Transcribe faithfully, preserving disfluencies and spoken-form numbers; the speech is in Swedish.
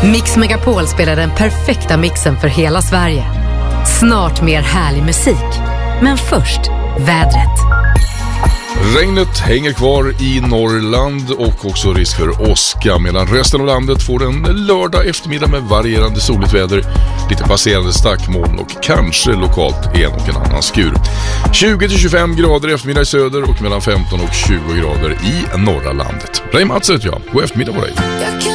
Mix Megapol spelar den perfekta mixen för hela Sverige. Snart mer härlig musik. Men först, vädret. Regnet hänger kvar i Norrland och också risk för åska, medan resten av landet får en lördag eftermiddag med varierande soligt väder, lite passerande stackmoln och kanske lokalt en och en annan skur. tjugo till tjugofem grader i eftermiddag i söder och mellan femton och tjugo grader i norra landet. Ray Mats heter jag. God eftermiddag på dig.